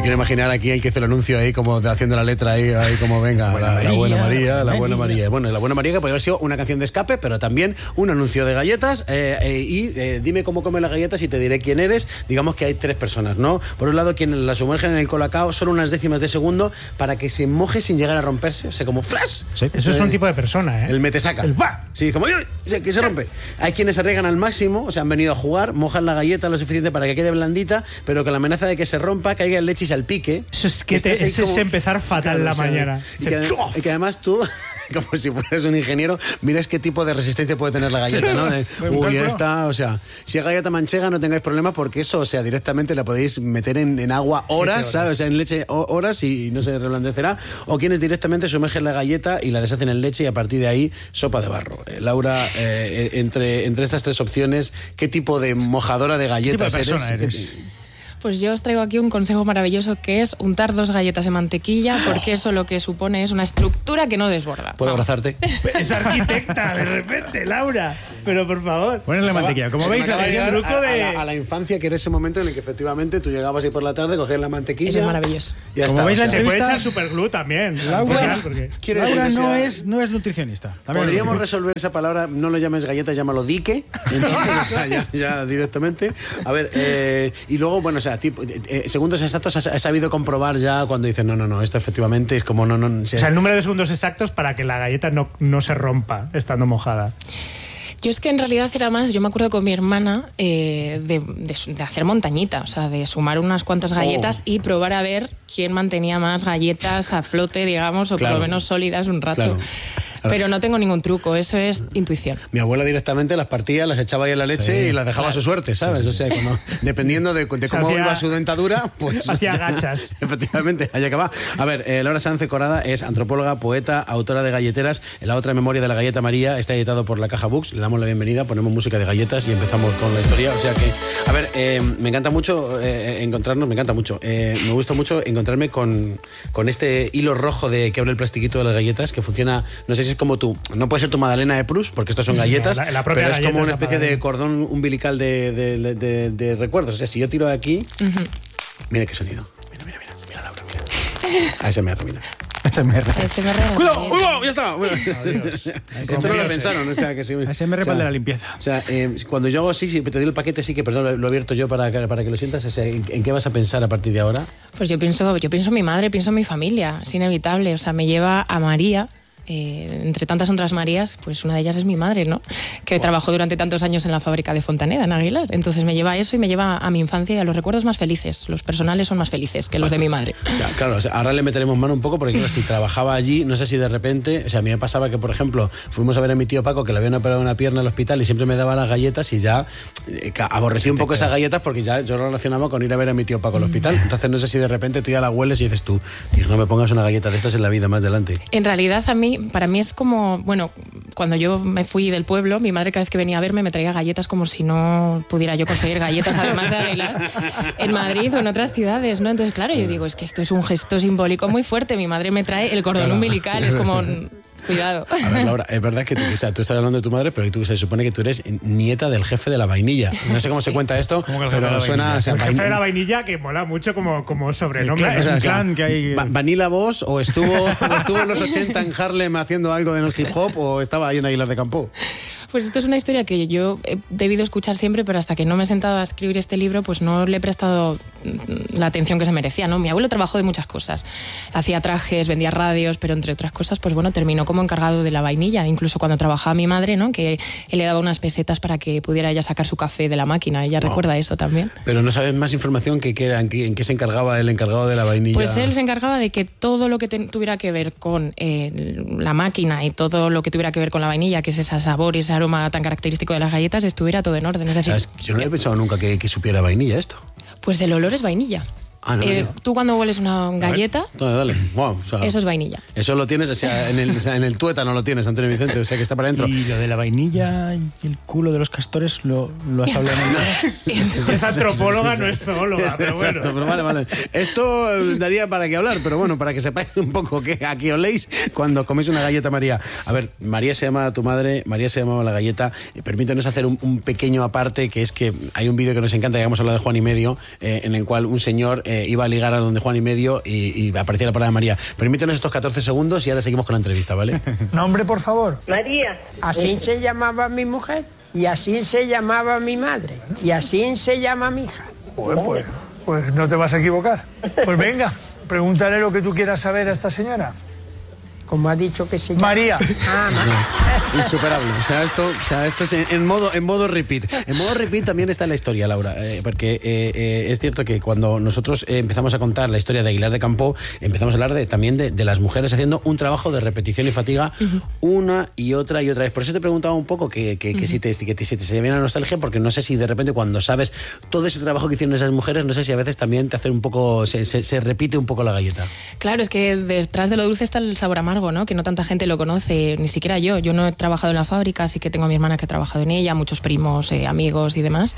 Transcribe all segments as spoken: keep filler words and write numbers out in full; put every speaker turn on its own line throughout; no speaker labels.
quiero imaginar aquí el que hizo el anuncio ahí, como de, haciendo la letra ahí, ahí como venga, buena la, María, la buena María, la buena María. Bueno, la buena María que podría haber sido una canción de escape, pero también un anuncio de galletas. Eh, eh, y eh, dime cómo comen las galletas y te diré quién eres. Digamos que hay tres personas, ¿no? Por un lado, quienes la sumergen en el colacao son unas décimas de segundo para que se moje sin llegar a romperse. O sea, como flash.
Sí, eso es eh, un tipo de persona, ¿eh?
El metesaca.
El va.
Sí, como yo, que se rompe. Hay quienes se arriesgan al máximo, o sea, han venido a jugar, mojan la galleta lo suficiente para que quede blandita, pero con la amenaza de que se rompa, caiga en leche y salpique.
Eso es que te, eso como... es empezar fatal, claro, la o sea, mañana.
Y que, y que además tú, como si fueras un ingeniero, miras qué tipo de resistencia puede tener la galleta, ¿no? De, uy, esta, o sea, si es galleta manchega no tengáis problema porque eso, o sea, directamente la podéis meter en, en agua horas, horas, ¿sabes? O sea, en leche horas y no se reblandecerá. O quienes directamente sumergen la galleta y la deshacen en leche y a partir de ahí, sopa de barro. Eh, Laura, eh, entre, entre estas tres opciones, ¿qué tipo de mojadora de galletas
¿Qué tipo de persona
eres?
eres?
Pues yo os traigo aquí un consejo maravilloso que es untar dos galletas en mantequilla, porque eso lo que supone es una estructura que no desborda.
¿Puedo Vamos. abrazarte?
Es arquitecta, de repente, Laura. Pero por favor. Ponerle mantequilla. Como veis,
es
un truco
a,
de...
a, la, a la infancia, que era ese momento en el que efectivamente tú llegabas ahí por la tarde, cogías la mantequilla.
Eso es maravilloso.
Y ya
Como
está,
veis,
o sea,
se puede echar superglue también.
Laura,
porque...
Laura no, es, no es nutricionista.
También podríamos resolver esa palabra, no lo llames galleta, llámalo dique. Entonces, o sea, ya, ya directamente. A ver, eh, y luego, bueno, o sea, tipo, eh, segundos exactos has, has sabido comprobar ya cuando dices, no, no, no, esto efectivamente es como no, no.
O sea, el número de segundos exactos para que la galleta no, no se rompa estando mojada.
Yo es que en realidad era más, yo me acuerdo con mi hermana eh, de, de, de hacer montañita, o sea, de sumar unas cuantas galletas oh. y probar a ver quién mantenía más galletas a flote, digamos, o claro. por lo menos sólidas un rato. Claro. Pero no tengo ningún truco, eso es intuición.
Mi abuela directamente las partía, las echaba ahí en la leche sí, y las dejaba claro. a su suerte, ¿sabes? O sea, como, dependiendo de, de cómo hacía, iba su dentadura, pues...
Hacía gachas.
Efectivamente, allá que va. A ver, eh, Laura Sánchez Corada es antropóloga, poeta, autora de galleteras. En la otra memoria de la galleta María está editado por La Caja Books. Le damos la bienvenida, ponemos música de galletas y empezamos con la historia. O sea que, a ver, eh, me encanta mucho eh, encontrarnos, me encanta mucho. Eh, me gusta mucho encontrarme con, con este hilo rojo de que abre el plastiquito de las galletas, que funciona, no sé si es como tú, no puede ser tu magdalena de Proust, porque estos son galletas, no, la, la pero es como una especie de cordón umbilical de, de, de, de, de recuerdos. O sea, si yo tiro de aquí, uh-huh. mira qué sonido. Mira, mira, mira, mira, Laura, mira. A S M R, mira.
A S M R.
A S M R.
¡Cuidado! ¡Cuidado! ¡Ya está! Bueno, esto no lo pensaron, o sea, que sí.
A S M R
o sea,
para el de la limpieza.
O sea, eh, cuando yo hago así, si te doy el paquete, sí que, perdón, lo he abierto yo para que, para que lo sientas. O sea, ¿en, ¿en qué vas a pensar a partir de ahora?
Pues yo pienso, yo pienso en mi madre, pienso en mi familia, es inevitable. O sea, me lleva a María. Eh, entre tantas otras Marías, pues una de ellas es mi madre, ¿no? Que wow. trabajó durante tantos años en la fábrica de Fontaneda, en Aguilar. Entonces me lleva a eso y me lleva a mi infancia y a los recuerdos más felices. Los personales son más felices que los de mi madre.
Ya, claro, o sea, ahora le meteremos mano un poco porque claro, si trabajaba allí, no sé si de repente, o sea, a mí me pasaba que, por ejemplo, fuimos a ver a mi tío Paco que le habían operado una pierna al hospital y siempre me daba las galletas y ya eh, aborrecí un poco esas galletas porque ya yo lo relacionaba con ir a ver a mi tío Paco al hospital. Entonces no sé si de repente tú ya la hueles y dices tú, tío, no me pongas una galleta de estas en la vida más adelante.
En realidad a mí, para mí es como bueno, cuando yo me fui del pueblo, mi madre cada vez que venía a verme me traía galletas como si no pudiera yo conseguir galletas, además de Aguilar, en Madrid o en otras ciudades, ¿no? Entonces, claro, yo digo, es que esto es un gesto simbólico muy fuerte. Mi madre me trae el cordón claro. umbilical, es como... Cuidado.
A ver, Laura, es verdad que tú, o sea, tú estás hablando de tu madre, pero tú se supone que tú eres nieta del jefe de la vainilla. No sé cómo sí. se cuenta esto, pero suena...
O sea, el jefe de la vainilla que mola mucho como, como sobrenombre.
Clan, es un clan que hay...
Va, ¿Vanilla Boss o estuvo, o estuvo en los ochenta en Harlem haciendo algo en el hip hop o estaba ahí en Aguilar de Campo?
Pues esto es una historia que yo he debido escuchar siempre, pero hasta que no me he sentado a escribir este libro, pues no le he prestado la atención que se merecía, ¿no? Mi abuelo trabajó de muchas cosas. Hacía trajes, vendía radios, pero entre otras cosas, pues bueno, terminó como encargado de la vainilla. Incluso cuando trabajaba mi madre, ¿no? Que él le daba unas pesetas para que pudiera ella sacar su café de la máquina. Ella wow. recuerda eso también.
Pero no sabes más información que, que era, en, qué, en qué se encargaba el encargado de la vainilla.
Pues él se encargaba de que todo lo que te, tuviera que ver con eh, la máquina y todo lo que tuviera que ver con la vainilla, que es ese sabor y ese aroma tan característico de las galletas, estuviera todo en orden. Es decir,
¿sabes? Yo no había pensado nunca que, que supiera vainilla esto.
Pues el olor es vainilla.
Ah, no,
eh,
no.
Tú cuando hueles una galleta,
dale, dale. Wow, o sea,
eso es vainilla.
Eso lo tienes, o sea, en el, o sea, en el tuétano lo tienes, Antonio Vicente, o sea, que está para adentro.
Y lo de la vainilla y el culo de los castores, ¿lo, lo has hablado en el
es, es antropóloga, no es zoóloga,
es,
pero bueno.
Exacto, pero vale, vale. Esto daría para que hablar, pero bueno, para que sepáis un poco que aquí oléis cuando coméis una galleta María. A ver, María se llama tu madre, María se llamaba la galleta. Permítanos hacer un, un pequeño aparte, que es que hay un vídeo que nos encanta, ya hemos hablado de Juan y Medio, eh, en el cual un señor... Eh, eh, iba a ligar a donde Juan y medio y, y aparecía la palabra María. Permítenos estos catorce segundos y ahora seguimos con la entrevista, ¿vale?
Nombre, por favor.
María.
Así se llamaba mi mujer, y así se llamaba mi madre, y así se llama mi hija.
Joder, pues, pues no te vas a equivocar. Pues venga, pregúntale lo que tú quieras saber a esta señora.
Como ha dicho que se llama...
María.
Ah,
no, insuperable. O sea, esto, o sea, esto es en, en modo en modo repeat. En modo repeat también está la historia, Laura. Eh, porque eh, eh, es cierto que cuando nosotros eh, empezamos a contar la historia de Aguilar de Campoo, empezamos a hablar de, también de, de las mujeres haciendo un trabajo de repetición y fatiga uh-huh. una y otra y otra vez. Por eso te preguntaba un poco que, que, uh-huh. que si te, que te, si te se viene la nostalgia, porque no sé si de repente cuando sabes todo ese trabajo que hicieron esas mujeres, no sé si a veces también te hace un poco, se, se, se repite un poco la galleta.
Claro, es que detrás de lo dulce está el sabor amargo, ¿no? Que no tanta gente lo conoce, ni siquiera yo. Yo no he trabajado en la fábrica, sí que tengo a mi hermana que ha trabajado en ella, muchos primos, eh, amigos y demás.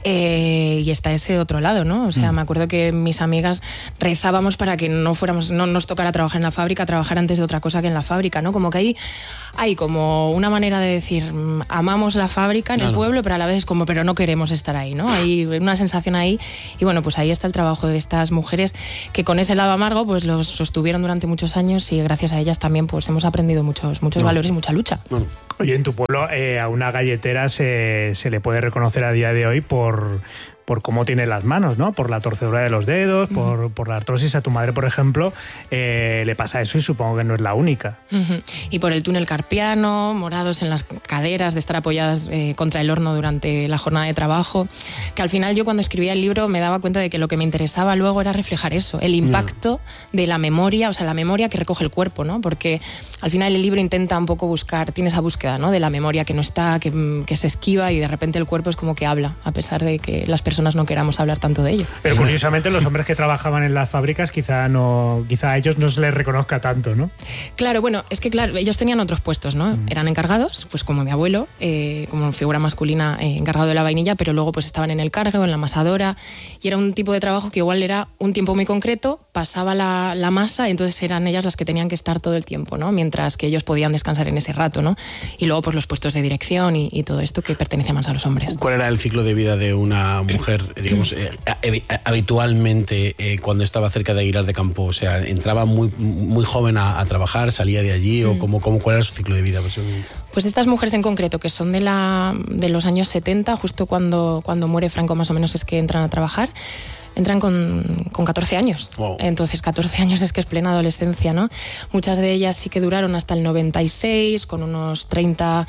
Eh, y está ese otro lado, ¿no? O sea, mm. me acuerdo que mis amigas rezábamos para que no fuéramos, no nos tocara trabajar en la fábrica, trabajar antes de otra cosa que en la fábrica, ¿no? Como que hay, hay como una manera de decir, amamos la fábrica en claro. el pueblo, pero a la vez es como, pero no queremos estar ahí, ¿no? Hay una sensación ahí. Y bueno, pues ahí está el trabajo de estas mujeres que con ese lado amargo, pues los sostuvieron durante muchos años y gracias a ellas también, pues hemos aprendido muchos, muchos no. valores y mucha lucha.
No. Oye, en tu pueblo eh, a una galletera se, se le puede reconocer a día de hoy por... por cómo tiene las manos, ¿no? Por la torcedura de los dedos, uh-huh. por, por la artrosis. A tu madre, por ejemplo, eh, le pasa eso y supongo que no es la única.
Uh-huh. Y por el túnel carpiano, morados en las caderas, de estar apoyadas eh, contra el horno durante la jornada de trabajo, que al final yo cuando escribía el libro me daba cuenta de que lo que me interesaba luego era reflejar eso, el impacto uh-huh. de la memoria, o sea, la memoria que recoge el cuerpo, ¿no? Porque al final el libro intenta un poco buscar, tiene esa búsqueda, ¿no? De la memoria que no está, que, que se esquiva y de repente el cuerpo es como que habla, a pesar de que las personas no queramos hablar tanto de ello.
Pero curiosamente los hombres que trabajaban en las fábricas quizá no, quizá a ellos no se les reconozca tanto, ¿no?
Claro, bueno, es que claro, ellos tenían otros puestos, ¿no? Mm. Eran encargados, pues como mi abuelo, eh, como figura masculina eh, encargado de la vainilla, pero luego pues estaban en el cargo, en la amasadora, y era un tipo de trabajo que igual era un tiempo muy concreto, pasaba la, la masa y entonces eran ellas las que tenían que estar todo el tiempo, ¿no? Mientras que ellos podían descansar en ese rato, ¿no? Y luego pues los puestos de dirección y, y todo esto que pertenecía más a los hombres.
¿Cuál era el ciclo de vida de una mujer, digamos, eh, habitualmente eh, cuando estaba cerca de Aguilar de Campoo? O sea, ¿entraba muy, muy joven a, a trabajar, salía de allí? ¿O cómo, cómo, cuál era su ciclo de vida? Pues,
pues estas mujeres en concreto, que son de, la, de los años setenta, justo cuando, cuando muere Franco más o menos es que entran a trabajar, entran con, con catorce años. Wow. Entonces, catorce años es que es plena adolescencia, ¿no? Muchas de ellas sí que duraron hasta el noventa y seis, con unos treinta,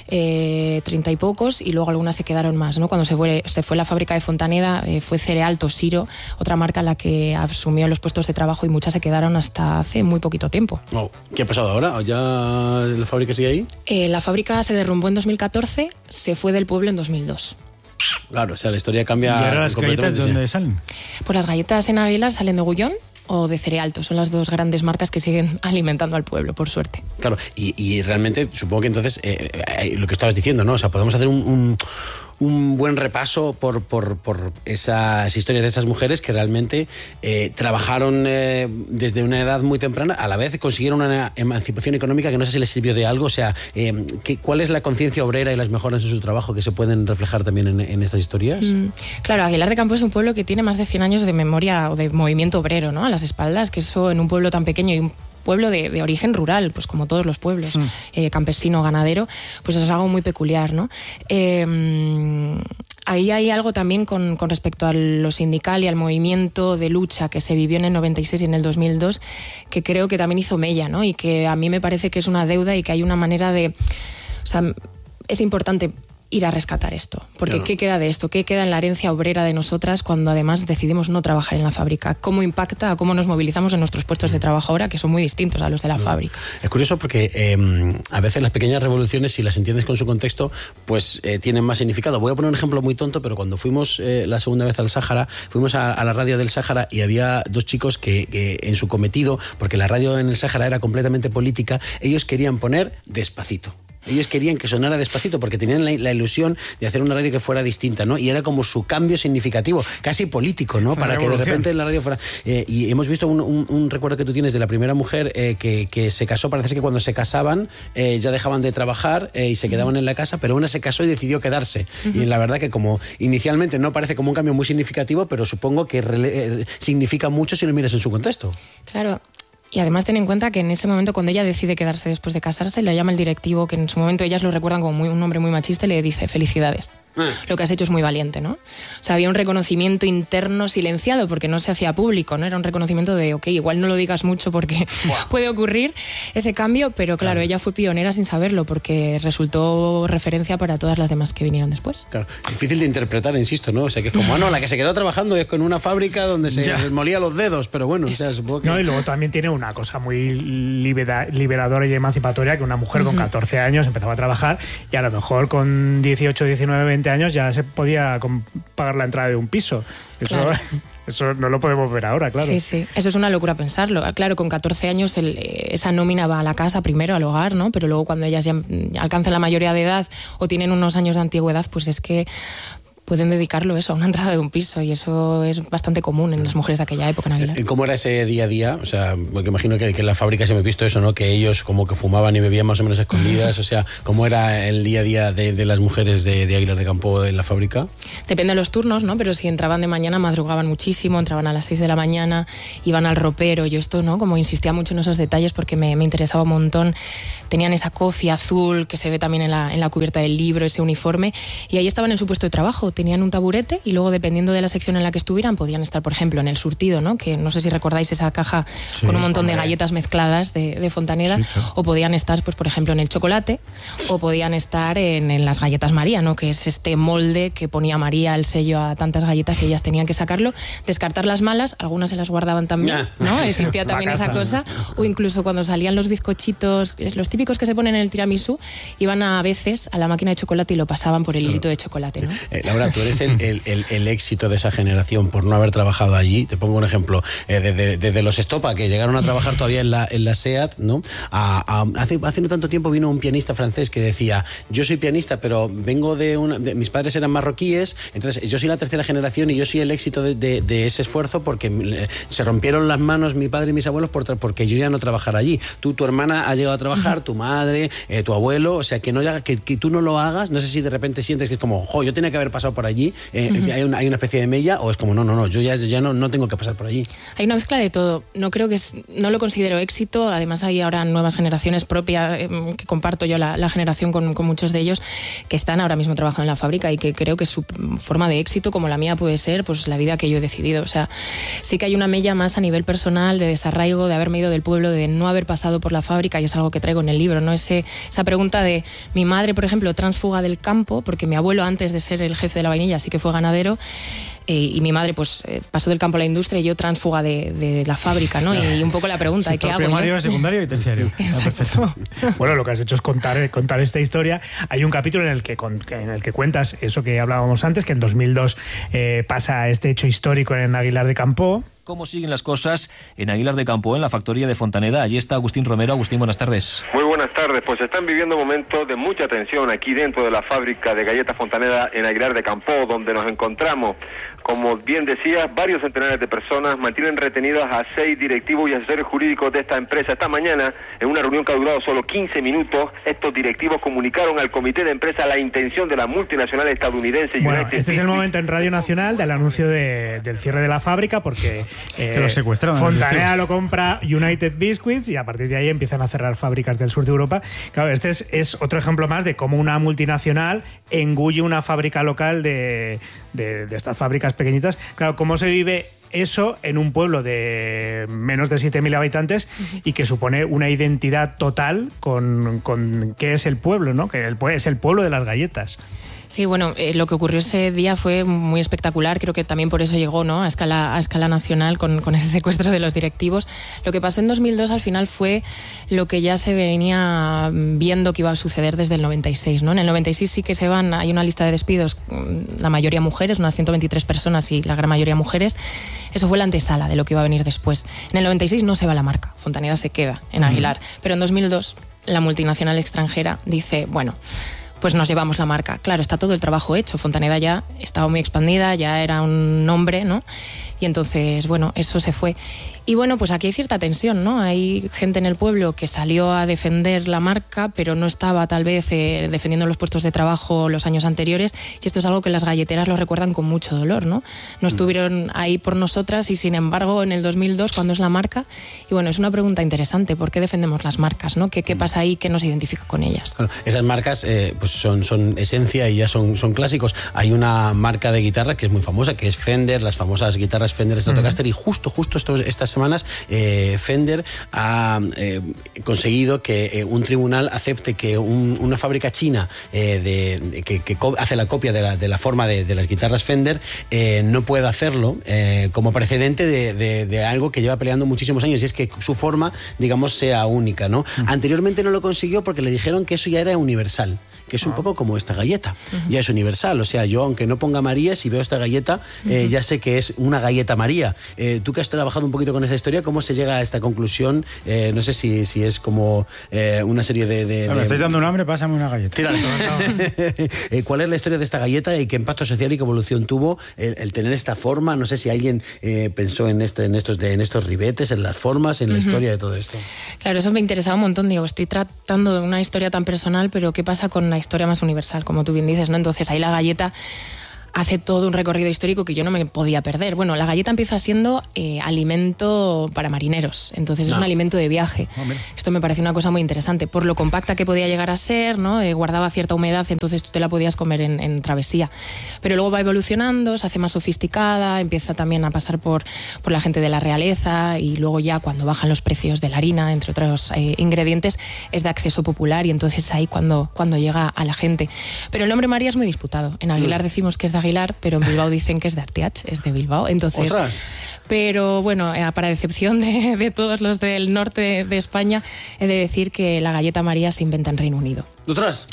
eh, treinta y pocos, y luego algunas se quedaron más, ¿no? Cuando se fue, se fue la fábrica de Fontaneda, eh, fue Cereal Tosiro, otra marca la que asumió los puestos de trabajo, y muchas se quedaron hasta hace muy poquito tiempo.
Wow. ¿Qué ha pasado ahora? ¿Ya la fábrica sigue ahí?
Eh, la fábrica se derrumbó en dos mil catorce, se fue del pueblo en dos mil dos.
Claro, o sea, la historia cambia.
¿Y ahora las galletas de dónde salen?
Pues las galletas en Aguilar salen de Gullón o de Cerealto. Son las dos grandes marcas que siguen alimentando al pueblo, por suerte.
Claro, y, y realmente supongo que entonces, eh, eh, lo que estabas diciendo, ¿no? O sea, podemos hacer un... un un buen repaso por, por, por esas historias de estas mujeres que realmente eh, trabajaron eh, desde una edad muy temprana, a la vez consiguieron una emancipación económica que no sé si les sirvió de algo. O sea, eh, ¿qué, ¿cuál es la conciencia obrera y las mejoras en su trabajo que se pueden reflejar también en, en estas historias?
Mm, claro, Aguilar de Campoo es un pueblo que tiene más de cien años de memoria o de movimiento obrero, ¿no? A las espaldas, que eso en un pueblo tan pequeño y un pueblo de, de origen rural, pues como todos los pueblos, mm. eh, campesino, ganadero, pues es algo muy peculiar, ¿no? Eh, ahí hay algo también con, con respecto a lo sindical y al movimiento de lucha que se vivió en el noventa y seis y en el dos mil dos, que creo que también hizo mella, ¿no? Y que a mí me parece que es una deuda y que hay una manera de... O sea, es importante ir a rescatar esto, porque claro. ¿Qué queda de esto? ¿Qué queda en la herencia obrera de nosotras cuando además decidimos no trabajar en la fábrica? ¿Cómo impacta, cómo nos movilizamos en nuestros puestos de trabajo ahora, que son muy distintos a los de la claro. fábrica?
Es curioso porque eh, a veces las pequeñas revoluciones, si las entiendes con su contexto, pues eh, tienen más significado. Voy a poner un ejemplo muy tonto, pero cuando fuimos eh, la segunda vez al Sáhara, fuimos a, a la radio del Sáhara y había dos chicos que, que en su cometido, porque la radio en el Sáhara era completamente política, ellos querían poner Despacito. Ellos querían que sonara despacito porque tenían la, la ilusión de hacer una radio que fuera distinta, ¿no? Y era como su cambio significativo, casi político, ¿no? Para que de repente la radio fuera... Eh, y hemos visto un, un, un recuerdo que tú tienes de la primera mujer eh, que, que se casó, parece que cuando se casaban eh, ya dejaban de trabajar eh, y se quedaban en la casa, pero una se casó y decidió quedarse. Uh-huh. Y la verdad que como inicialmente no parece como un cambio muy significativo, pero supongo que rele- eh, significa mucho si lo miras en su contexto.
Claro. Y además ten en cuenta que en ese momento, cuando ella decide quedarse después de casarse, le llama el directivo, que en su momento ellas lo recuerdan como muy, un hombre muy machista, y le dice: felicidades. Ah. Lo que has hecho es muy valiente, ¿no? O sea, había un reconocimiento interno silenciado porque no se hacía público, ¿no? Era un reconocimiento de, ok, igual no lo digas mucho porque puede ocurrir ese cambio, pero claro, claro, ella fue pionera sin saberlo porque resultó referencia para todas las demás que vinieron después.
Claro, difícil de interpretar, insisto, ¿no? O sea, que es como, ah, no, la que se quedó trabajando es con una fábrica donde se les molía los dedos, pero bueno, o sea, supongo que...
No, y luego también tiene una cosa muy libera, liberadora y emancipatoria, que una mujer uh-huh. con catorce años empezaba a trabajar y a lo mejor con dieciocho, diecinueve, veinte años ya se podía pagar la entrada de un piso. Eso, claro. Eso no lo podemos ver ahora, claro.
Sí, sí. Eso es una locura pensarlo. Claro, con catorce años el, esa nómina va a la casa primero, al hogar, ¿no? Pero luego cuando ellas ya alcanzan la mayoría de edad o tienen unos años de antigüedad, pues es que pueden dedicarlo eso, a una entrada de un piso, y eso es bastante común en las mujeres de aquella época en Aguilar.
¿Cómo era ese día a día? O sea, porque imagino que, que en la fábrica se me ha visto eso, ¿no? Que ellos como que fumaban y bebían más o menos escondidas. O sea, ¿cómo era el día a día de, de las mujeres de, de Aguilar de Campo en la fábrica?
Depende de los turnos, ¿no? Pero si entraban de mañana, madrugaban muchísimo, entraban a las seis de la mañana, iban al ropero. Yo esto, ¿no? Como insistía mucho en esos detalles porque me, me interesaba un montón. Tenían esa cofia azul que se ve también en la, en la cubierta del libro, ese uniforme, y ahí estaban en su puesto de trabajo. Tenían un taburete y luego, dependiendo de la sección en la que estuvieran, podían estar, por ejemplo, en el surtido, ¿no? Que no sé si recordáis esa caja sí, con un montón hombre. de galletas mezcladas de, de Fontaneda, sí, sí. o podían estar, pues, por ejemplo, en el chocolate, o podían estar en, en las galletas María, ¿no? Que es este molde que ponía María el sello a tantas galletas y ellas tenían que sacarlo, descartar las malas, algunas se las guardaban también, ¿no? Existía también esa cosa, o incluso cuando salían los bizcochitos, los típicos que se ponen en el tiramisú, iban a veces a la máquina de chocolate y lo pasaban por el hilito de chocolate, ¿no?
Eh, Laura, tú eres el, el El, el éxito de esa generación por no haber trabajado allí. Te pongo un ejemplo, eh, desde, desde los Estopa, que llegaron a trabajar todavía en la, en la SEAT, ¿no? A, a, hace, hace no tanto tiempo vino un pianista francés que decía: yo soy pianista, pero vengo de una... De, mis padres eran marroquíes, entonces yo soy la tercera generación y yo soy el éxito de, de, de ese esfuerzo porque se rompieron las manos mi padre y mis abuelos por, porque yo ya no trabajara allí. Tú, tu hermana ha llegado a trabajar, tu madre, eh, tu abuelo, o sea, que, no, que, que tú no lo hagas. No sé si de repente sientes que es como, jo, yo tenía que haber pasado por allí, eh, uh-huh. hay, una, hay una especie de mella, o es como, no, no, no, yo ya, ya no, no tengo que pasar por allí.
Hay una mezcla de todo. No creo que es, no lo considero éxito. Además hay ahora nuevas generaciones propias, eh, que comparto yo la, la generación con, con muchos de ellos, que están ahora mismo trabajando en la fábrica y que creo que su forma de éxito, como la mía puede ser, pues la vida que yo he decidido. O sea, sí que hay una mella más a nivel personal, de desarraigo, de haberme ido del pueblo, de no haber pasado por la fábrica, y es algo que traigo en el libro, ¿no? Ese, esa pregunta de mi madre, por ejemplo, tránsfuga del campo, porque mi abuelo, antes de ser el jefe de la vainilla, sí que fue ganadero, eh, y mi madre pues eh, pasó del campo a la industria, y yo tránsfuga de, de la fábrica, ¿no? Y, y un poco la pregunta, ¿qué hago?
Primario, secundario y terciario. Ah, perfecto. Bueno, lo que has hecho es contar, contar esta historia. Hay un capítulo en el que, con, en el que cuentas eso que hablábamos antes, que en dos mil dos eh, pasa este hecho histórico en Aguilar de Campo.
¿Cómo siguen las cosas en Aguilar de Campo, en la factoría de Fontaneda? Allí está Agustín Romero. Agustín, buenas tardes.
Muy buenas tardes. Pues están viviendo momentos de mucha tensión aquí dentro de la fábrica de galletas Fontaneda en Aguilar de Campo, donde nos encontramos. Como bien decías, varios centenares de personas mantienen retenidas a seis directivos y asesores jurídicos de esta empresa. Esta mañana, en una reunión que ha durado solo quince minutos, estos directivos comunicaron al comité de empresa la intención de la multinacional estadounidense.
Bueno,
United
este es el momento en Radio Nacional del anuncio de, del cierre de la fábrica, porque eh,
que lo secuestraron.
Fontaneda lo compra United Biscuits y a partir de ahí empiezan a cerrar fábricas del sur de Europa. Claro, este es, es otro ejemplo más de cómo una multinacional engulle una fábrica local de, de, de estas fábricas pequeñitas. Claro, cómo se vive eso en un pueblo de menos de siete mil habitantes y que supone una identidad total con, con qué es el pueblo, ¿no? Que el, es el pueblo de las galletas.
Sí, bueno, eh, lo que ocurrió ese día fue muy espectacular, creo que también por eso llegó, ¿no?, a escala, a escala nacional con, con ese secuestro de los directivos. Lo que pasó en dos mil dos al final fue lo que ya se venía viendo que iba a suceder desde el noventa y seis, ¿no? En el noventa y seis sí que se van, hay una lista de despidos, la mayoría mujeres, unas ciento veintitrés personas y la gran mayoría mujeres. Eso fue la antesala de lo que iba a venir después. En el noventa y seis no se va la marca, Fontaneda se queda en Aguilar, uh-huh. pero en dos mil dos la multinacional extranjera dice, bueno, pues nos llevamos la marca. Claro, está todo el trabajo hecho. Fontaneda ya estaba muy expandida, ya era un nombre, ¿no? Y entonces, bueno, eso se fue. Y bueno, pues aquí hay cierta tensión, ¿no? Hay gente en el pueblo que salió a defender la marca, pero no estaba tal vez eh, defendiendo los puestos de trabajo los años anteriores. Y esto es algo que las galleteras lo recuerdan con mucho dolor, ¿no? No estuvieron ahí por nosotras y sin embargo en el dos mil dos, cuando es la marca. Y bueno, es una pregunta interesante. ¿Por qué defendemos las marcas, ¿no? ¿Qué, qué pasa ahí que nos identifica con ellas?
Bueno, esas marcas eh, pues son, son esencia y ya son, son clásicos. Hay una marca de guitarra que es muy famosa, que es Fender, las famosas guitarras Fender Stratocaster, uh-huh. y justo, justo estos, estas semanas eh, Fender ha eh, conseguido que eh, un tribunal acepte que un, una fábrica china eh, de, de, que, que co- hace la copia de la, de la forma de, de las guitarras Fender eh, no puede hacerlo eh, como precedente de, de, de algo que lleva peleando muchísimos años, y es que su forma, digamos, sea única, ¿no? Uh-huh. Anteriormente no lo consiguió porque le dijeron que eso ya era universal, que es un poco como esta galleta, uh-huh. ya es universal, o sea, yo aunque no ponga María, si veo esta galleta, eh, uh-huh. ya sé que es una galleta María. Eh, tú que has trabajado un poquito con esa historia, ¿cómo se llega a esta conclusión? Eh, no sé si, si es como eh, una serie de... de,
bueno,
de...
¿Me estáis dando un hambre? Pásame una galleta.
eh, ¿Cuál es la historia de esta galleta y qué impacto social y qué evolución tuvo el, el tener esta forma? No sé si alguien eh, pensó en, este, en, estos de, en estos ribetes, en las formas, en uh-huh. la historia de todo esto.
Claro, eso me interesaba un montón, digo, estoy tratando de una historia tan personal, pero ¿qué pasa con la historia más universal, como tú bien dices, ¿no? Entonces ahí la galleta hace todo un recorrido histórico que yo no me podía perder. Bueno, la galleta empieza siendo eh, alimento para marineros, entonces no. es un alimento de viaje. Oh, Esto me parece una cosa muy interesante, por lo compacta que podía llegar a ser, ¿no? Eh, guardaba cierta humedad, entonces tú te la podías comer en, en travesía. Pero luego va evolucionando, se hace más sofisticada, empieza también a pasar por, por la gente de la realeza, y luego ya cuando bajan los precios de la harina, entre otros eh, ingredientes, es de acceso popular, y entonces ahí cuando, cuando llega a la gente. Pero el nombre María es muy disputado. En Aguilar mm. decimos que es de Aguilar, pero en Bilbao dicen que es de Artiach, es de Bilbao, entonces...
¡Ostras!
Pero bueno, para decepción de, de todos los del norte de España, he de decir que la galleta María se inventa en Reino Unido.
¿Otras?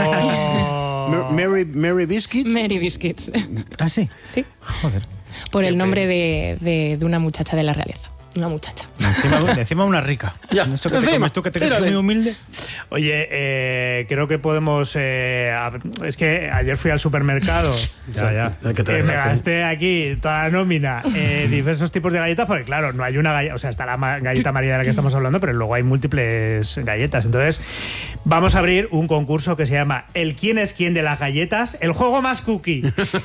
Oh. Mary, Mary Biscuits.
Mary Biscuits.
¿Ah, sí?
Sí.
Joder.
Por el nombre de, de, de una muchacha de la realeza. Una muchacha.
Encima, encima una rica.
Ya,
esto que te comes tú, que te crees muy humilde.
Oye, eh, creo que podemos... Eh, es que ayer fui al supermercado. ya, ya. Que me gasté aquí toda la nómina, eh, diversos tipos de galletas, porque claro, no hay una galleta... O sea, está la galleta María de la que estamos hablando, pero luego hay múltiples galletas. Entonces, vamos a abrir un concurso que se llama El quién es quién de las galletas, el juego más cookie.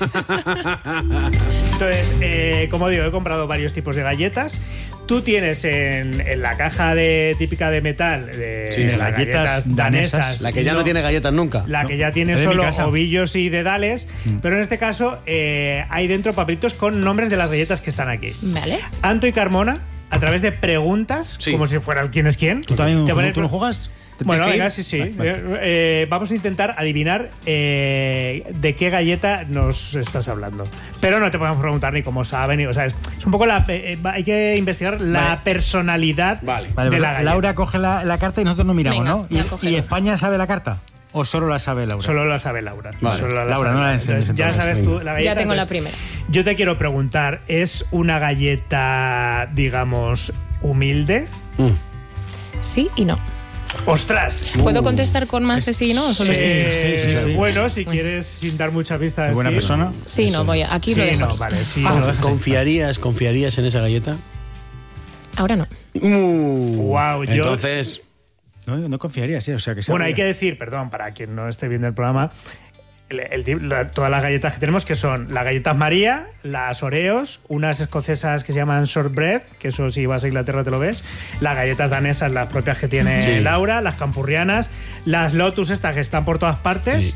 Entonces, eh, como digo, he comprado varios tipos de galletas. Tú tienes en, en la caja de, típica de metal de,
sí,
de
las
galletas, galletas danesas, danesas,
la que ya no, no tiene galletas nunca,
la
no.
que ya tiene solo ovillos y dedales, mm. pero en este caso eh, hay dentro papelitos con nombres de las galletas que están aquí.
Vale.
Anto y Carmona, a través de preguntas, sí. como si fuera el quién es quién.
¿Tú también
te pones,
¿tú no juegas?
Bueno, venga, sí, sí. Vale, vale. Eh, eh, vamos a intentar adivinar eh, de qué galleta nos estás hablando. Pero no te podemos preguntar ni cómo saben, ni, o sea, es, es un poco la... Eh, hay que investigar la vale. personalidad
vale.
de
vale,
la galleta.
Laura coge la, la carta y nosotros no miramos,
venga,
¿no? ¿Y, ¿Y España sabe la carta? ¿O solo la sabe Laura?
Solo la sabe Laura.
Vale.
Solo la
Laura,
sabe.
no la enseñes.
Entonces, ya sabes tú la galleta.
Ya tengo
entonces,
la primera.
Yo te quiero preguntar, ¿es una galleta, digamos, humilde?
Mm.
Sí y no.
¡Ostras!
¿Puedo contestar con más de sí y no? ¿O solo
sí,
sí?
Sí, sí, sí. Bueno, si quieres, sin dar mucha pista de
buena
decir,
persona.
Sí, no, voy a, aquí
sí,
lo dejo.
No, vale, sí,
ah,
lo
¿Confiarías, ¿Confiarías en esa galleta?
Ahora no.
Uh,
wow, yo...
Entonces...
No, no confiaría, sí, o sea que...
Bueno, hay que decir, perdón, para quien no esté viendo el programa... El, el, la, todas las galletas que tenemos, que son las galletas María, las Oreos, unas escocesas que se llaman shortbread, que eso si vas a Inglaterra te lo ves, las galletas danesas, las propias que tiene sí. Laura, las campurrianas, las Lotus estas que están por todas partes, sí.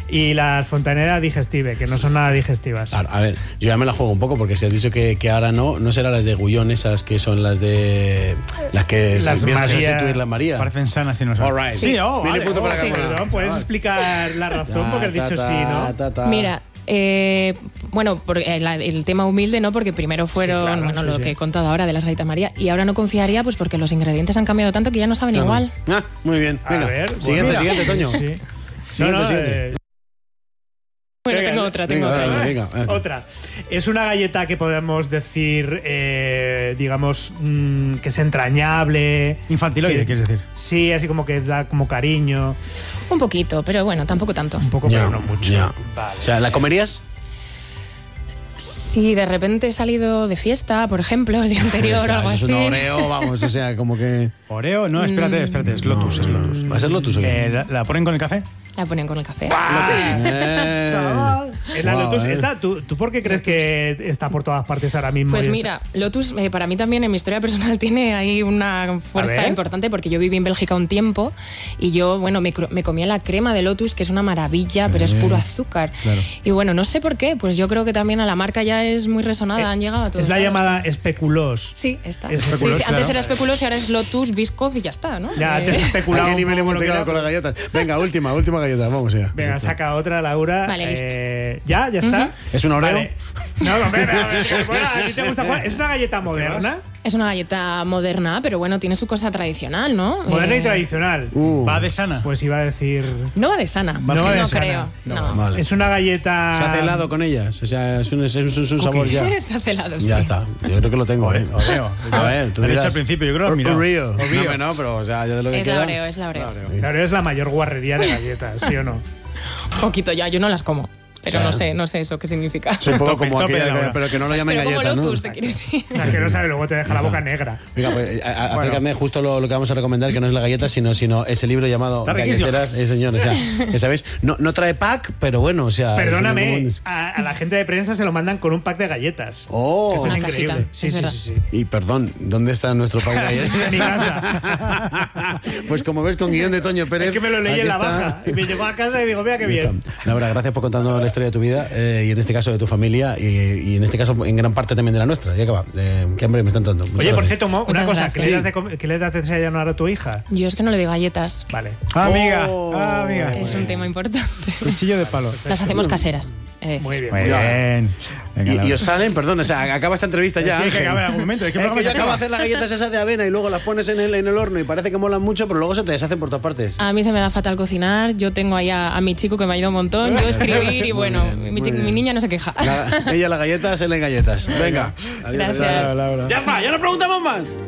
y las Fontaneda digestive, que no son nada digestivas.
Claro, a ver, yo ya me la juego un poco porque si has dicho que, que ahora no, no serán las de Gullón, esas que son las de. Las que
Las
se vienen a
María.
sustituir las María.
Parecen sanas y no son.
All right.
Sí, oh,
Mil
vale,
puntos
oh,
para
sí.
Carmona.
Perdón, ¿puedes explicar la razón? Porque has dicho
Ta,
sí,
ta,
¿no?
ta, ta.
Mira, eh, bueno, por el, el tema humilde, ¿no? Porque primero fueron,
Sí, claro,
bueno,
sí,
lo
sí.
que he contado ahora de las galletas María, y ahora no confiaría, pues porque los ingredientes han cambiado tanto que ya no saben
Claro.
igual.
Ah, muy bien.
A
Venga.
ver,
siguiente,
bueno,
siguiente, Toño.
Sí.
Siguiente,
No, no,
siguiente.
eh,
Bueno,
Venga,
tengo otra, tengo
venga,
otra.
vale, venga, venga.
Otra. Es una galleta que podemos decir, eh, digamos, mm, que es entrañable.
Infantiloide,
Que-
quieres decir.
Sí, así como que da como cariño.
Un poquito, pero bueno, tampoco tanto.
Un poco,
Ya,
pero no mucho.
ya.
Vale.
O sea, ¿la comerías?
Si de repente he salido de fiesta, por ejemplo, el día anterior
O sea,
o algo
eso
así.
es un Oreo, vamos, o sea, como que.
Oreo, no, espérate, espérate, es Lotus, es Lotus.
¿Va a ser Lotus o qué?
Eh, ¿la, la ponen con el café?
La ponen con el café.
Eh.
Es la
Wow,
Lotus.
eh.
Esta, ¿tú, ¿Tú por qué crees que está por todas partes ahora mismo?
Pues
y
mira, Lotus eh, para mí también en mi historia personal tiene ahí una
ver.
fuerza importante porque yo viví en Bélgica un tiempo y yo, bueno, me, cro- me comía la crema de Lotus, que es una maravilla, pero es puro azúcar.
claro.
Y bueno, no sé por qué, pues yo creo que también a la marca ya es muy resonada, han llegado a todos
Es la
lados.
llamada especuloos.
Sí, está.
Es
Sí,
especuloos,
sí, antes
claro.
era especuloos y ahora es Lotus, Biscoff y ya está, ¿no?
Ya,
Eh,
antes
¿A
especulado.
qué nivel
un poco
hemos
lo que
llegado
era.
con las galletas? Venga, última, última galleta, vamos ya.
Venga, saca otra, Laura.
Vale, listo.
Eh, ¿Ya? ¿Ya está?
¿Es un Oreo?
Vale. No, no, espera, espera, espera, bueno, ¿a ti te gusta jugar? ¿Es una galleta moderna?
Es una galleta moderna, pero bueno, tiene su cosa tradicional, ¿no?
Moderna
Eh,
y tradicional.
Uh.
Va de sana.
Pues iba a decir...
No va de sana,
No
no,
va de sana.
creo. No.
Vale.
Es una galleta...
¿Se hace helado con ellas? O sea, es un, es un, es un sabor ya.
Se hace helado, sí.
Ya está. Yo creo que lo tengo, ¿eh?
Oreo.
A ver, tú
Lo he
dirás.
dicho al principio, yo creo que lo has mirado.
Oreo.
Oreo.
No, hombre, no, pero o sea, yo de lo que
Es
queda.
la Oreo, es la Oreo.
Claro, es la mayor guarrería de galletas, ¿sí o no?
Un poquito ya, yo no las como. Pero
O sea,
no sé, no sé eso qué significa.
Es un poco
Tope,
como
tope de
aquella,
Laura.
pero que no lo llamen
Pero como
galleta, ¿no?
Lotus, te quiero decir.
O sea, que no sabe, luego te deja la boca negra.
Venga, pues a- a- acércame justo lo, lo que vamos a recomendar, que no es la galleta, sino, sino ese libro llamado
Está riquísimo.
Galleteras, eh, señor, o sea, que sabéis, no, no trae pack, pero bueno, o sea...
Perdóname,
es
a, a la gente de prensa se lo mandan con un pack de galletas.
Oh,
Esto es
Una
increíble.
cajita,
Sí,
es
sí,
verdad.
sí, sí.
y perdón, ¿dónde está nuestro pack de galletas?
En mi casa.
Pues como ves, con guión de Toño Pérez...
Es que me lo leí
aquí
en la
está.
baja. Y me llegó a casa y digo, mira qué
Ahí está.
bien.
Laura, gracias por contarnos la historia de tu vida eh, y en este caso de tu familia y, y en este caso en gran parte también de la nuestra. Ya que va, eh, que hambre me está entrando. Muchas
Oye, por
gracias.
cierto, Mo, una
Muchas
cosa, ¿qué le,
gracias.
das de, com- ¿qué le das de desayunar a tu hija?
Yo es que no le doy galletas.
Vale.
Ah, amiga,
Oh.
ah, amiga.
Es un tema importante.
Cuchillo de palo.
Las hacemos caseras. eh.
Muy bien.
Muy
muy bien.
bien. Venga,
Y, y
Laura.
os salen, perdón, o sea, acaba esta entrevista ya.
Tiene que
Ángel.
acabar en algún momento, es que
Es
programa
que
se
yo acabo de
acaba.
hacer las galletas esas de avena y luego las pones en el, en el horno y parece que molan mucho, pero luego se te deshacen por todas partes.
A mí se me da fatal cocinar. Yo tengo ahí a, a mi chico que me ayuda un montón. Yo escribir y bueno,
bien,
mi,
muy
chi-
bien.
mi niña no se queja.
La- ella las galletas, él en galletas. Venga. Adiós,
Gracias.
adiós.
Laura.
Ya está, ya no preguntamos más.